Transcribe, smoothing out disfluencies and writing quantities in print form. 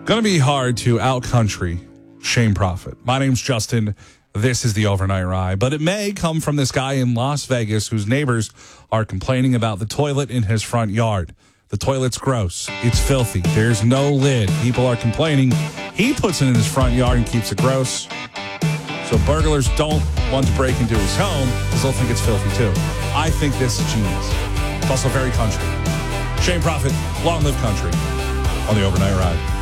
Gonna be hard to out-country Shane Prophet. My name's Justin. This is the Overnight Ride, but it may come from this guy in Las Vegas whose neighbors are complaining about the toilet in his front yard. The toilet's gross. It's filthy. There's no lid. People are complaining. He puts it in his front yard and keeps it gross. So burglars don't want to break into his home because they'll think it's filthy too. I think this is genius. It's also very country. Shane Prophet, long live country, on the Overnight Ride.